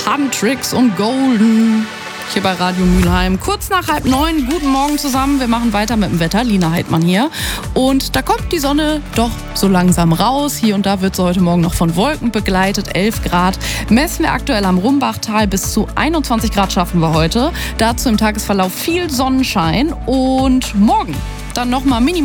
Huntrix und Golden. Hier bei Radio Mülheim. Kurz nach 8:30. Guten Morgen zusammen. Wir machen weiter mit dem Wetter. Lina Heidmann hier. Und da kommt die Sonne doch so langsam raus. Hier und da wird sie heute Morgen noch von Wolken begleitet. 11 Grad messen wir aktuell am Rumbachtal. Bis zu 21 Grad schaffen wir heute. Dazu im Tagesverlauf viel Sonnenschein. Und morgen dann nochmal minimal